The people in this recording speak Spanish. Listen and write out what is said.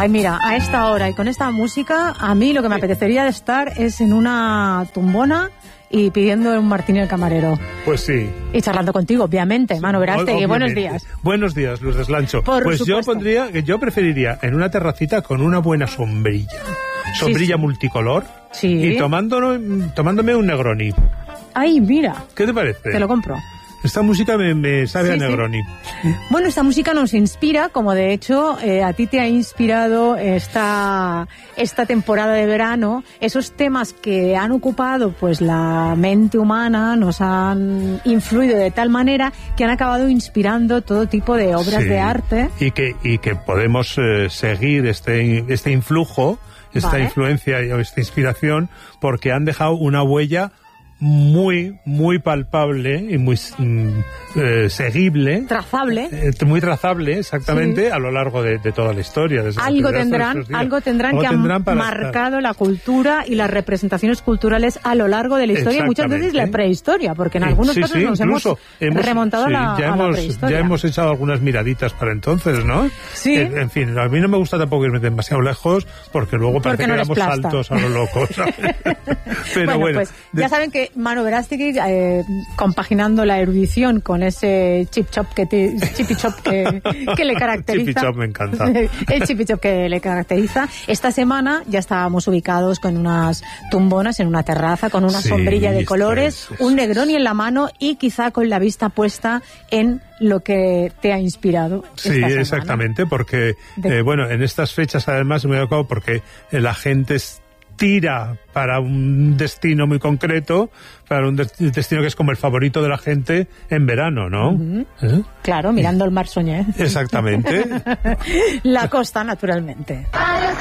Ay, mira, a esta hora y con esta música, a mí lo que me apetecería de estar es en una tumbona y pidiendo un martini al camarero. Pues sí. Y charlando contigo, obviamente, Manu Verástegui. Buenos días. Buenos días, Luz Deslancho. Pues supuesto. yo preferiría en una terracita con una buena sombrilla. Sombrilla multicolor. Sí. Y tomándome un Negroni. Ay, mira. ¿Qué te parece? Te lo compro. Esta música me sabe a Negroni. Bueno, esta música nos inspira, como de hecho a ti te ha inspirado esta temporada de verano, esos temas que han ocupado pues la mente humana, nos han influido de tal manera que han acabado inspirando todo tipo de obras de arte. Y que podemos seguir este influjo, esta influencia o esta inspiración, porque han dejado una huella muy, muy palpable y muy seguible. Trazable. Muy trazable, exactamente, sí. A lo largo de toda la historia. Desde algo tendrán que han marcado la cultura y las representaciones culturales a lo largo de la historia, y muchas veces la prehistoria, porque en algunos casos nos hemos remontado a la prehistoria. Ya hemos echado algunas miraditas para entonces, ¿no? Sí. En fin, a mí no me gusta tampoco irme demasiado lejos, porque luego parece que damos saltos a lo loco, ¿sabes? Pero bueno, pues ya saben que Manu Verástegui, compaginando la erudición con ese chipi-chop que le caracteriza. Chipi-chop me encanta. El chipi-chop que le caracteriza. Esta semana ya estábamos ubicados con unas tumbonas en una terraza, con una sombrilla de colores, un Negroni en la mano y quizá con la vista puesta en lo que te ha inspirado. Sí, exactamente, porque en estas fechas además me he dado porque la gente tira para un destino muy concreto, para un destino que es como el favorito de la gente en verano, ¿no? Uh-huh. Claro, mirando el mar Soñé. Exactamente. La costa, naturalmente.